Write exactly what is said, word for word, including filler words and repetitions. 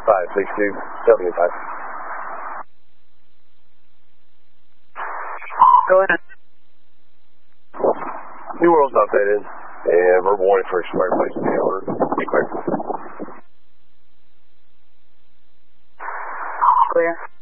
five six two, W five. Go ahead. New World's updated, and verbal warning for expired place to be over. Be clear. Clear.